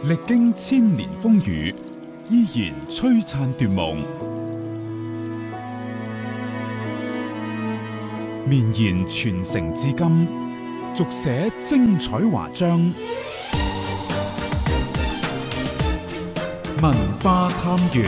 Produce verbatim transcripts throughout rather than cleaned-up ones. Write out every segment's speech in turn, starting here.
歷經千年風雨，依然璀璨奪夢，綿延傳承至今，續寫精彩華章。文化探源，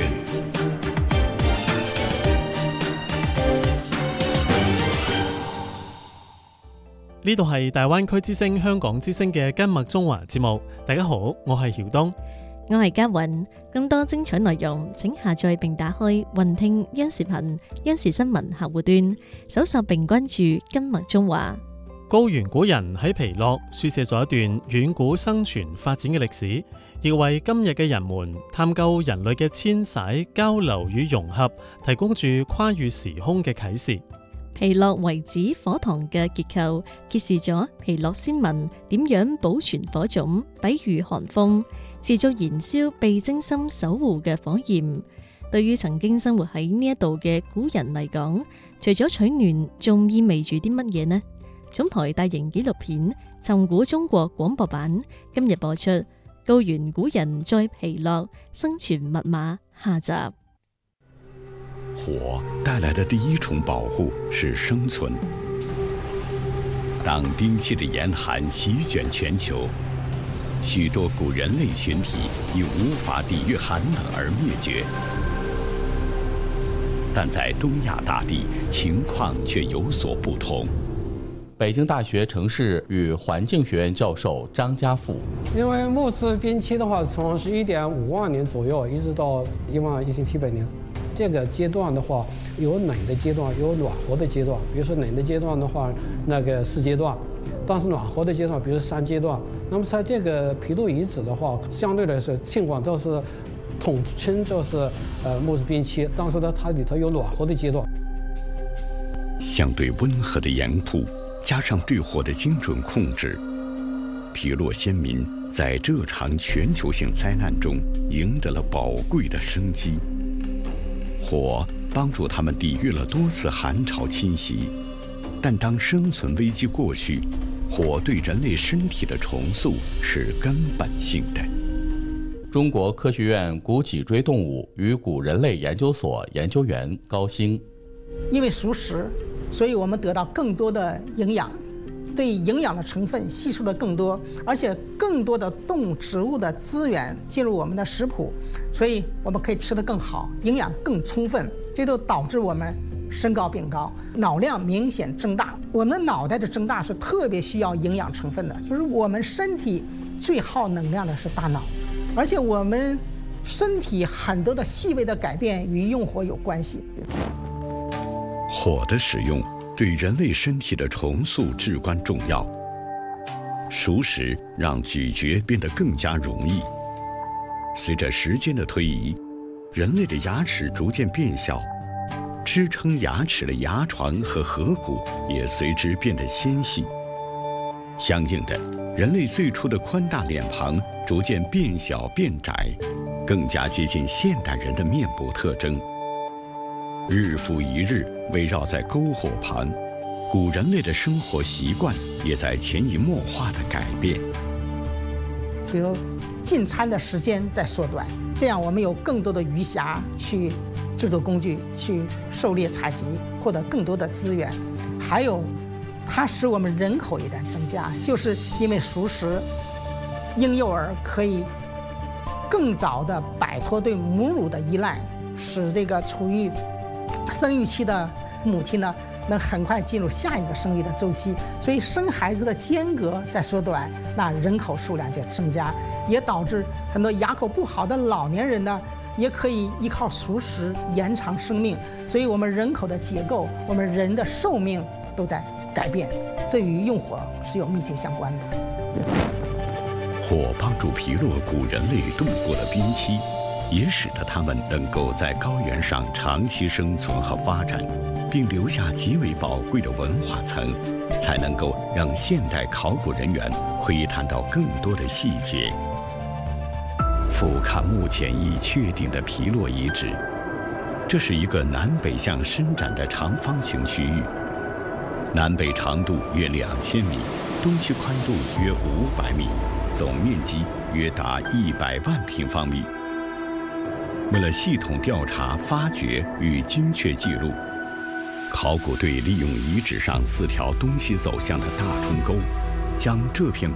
呢度係大灣區之聲香港之聲嘅今麥中華節目。大家好，我係曉東， 我係嘉韻。更多精彩內容，請下載並打開雲聽央視頻、央視新聞客戶端，搜索並關注今麥中華。 高原古人喺皮諾書寫咗一段遠古生存發展嘅歷史，亦為今日嘅人們探究人類嘅遷徙、交流與融合，提供住跨越時空嘅啟示。 皮諾遺址火塘嘅結構揭示咗皮諾先民點樣保存火種，抵禦寒風，持續燃燒被精心守護嘅火焰。對於曾經生活喺呢一度嘅古人嚟講，除咗取暖，仲意味住啲乜嘢呢？總台大型紀錄片《尋古中國》廣播版今日播出《高原古人在皮諾生存密碼》下集。 火帶來的第一重保護是生存。當冰期的嚴寒席捲全球，許多古人類群體已無法抵禦寒冷而滅絕。但在東亞大地，情況卻有所不同。 北京大學城市與環境學院教授張家富， 因為木質冰期的話，從十一點五萬年左右，一直到一萬一千七百年。這個階段的話，有冷的階段，有暖和的階段。比如說冷的階段的話，那個四階段；但是暖和的階段，比如三階段。那麼在這個皮諾遺址的話，相對來說情況都是統稱就是呃木質冰期，但是呢，它裏頭有暖和的階段。 相對溫和的鹽瀑，加上對火的精準控制，皮諾先民在這場全球性災難中贏得了寶貴的生機。火幫助他們抵禦了多次寒潮侵襲，但當生存危機過去，火對人類身體的重塑是根本性的。 中國科學院古脊椎動物與古人類研究所研究員高星， 因為熟食，所以我們得到更多的營養，對營養的成分吸收的更多，而且更多的動物植物的資源進入我們的食譜，所以我們可以吃得更好，營養更充分，這就導致我們身高變高，腦量明顯增大。我們的腦袋的增大是特別需要營養成分的，就是我們身體最耗能量的是大腦，而且我們身體很多的細微的改變與用火有關係。 火的使用對人類身體的重塑至關重要。熟食讓咀嚼變得更加容易。隨着時間的推移，人類的牙齒逐漸變小，支撐牙齒的牙床和頜骨也隨之變得纖細。相應的，人類最初的寬大臉龐逐漸變小變窄，更加接近現代人的面部特徵。日復一日圍繞在篝火旁，古人類的生活習慣也在潛移默化的改變。 比如進餐的時間在縮短，這樣我們有更多的餘暇去製作工具，去狩獵採集，獲得更多的資源。還有它使我們人口也在增加，就是因為熟食，嬰幼兒可以更早的擺脫對母乳的依賴，使這個處於生育期的母親呢，能很快進入下一個生育的週期，所以生孩子的間隔在縮短，那人口數量就增加，也導致很多牙口不好的老年人呢，也可以依靠熟食延長生命。所以我們人口的結構，我們人的壽命都在改變，這與用火是有密切相關的。 火幫助皮諾古人類度過了冰期，也使得他們能夠在高原上長期生存和發展，並留下極為寶貴的文化層，才能夠讓現代考古人員窺探到更多的細節。俯瞰目前已確定的皮諾遺址，這是一個南北向伸展的長方形區域，南北長度約兩千米，東西寬度約五百米。 总面积约达一百万平方米。为了系统调查、发掘与精确记录，考古队利用遗址上四条东西走向的大冲沟，将这片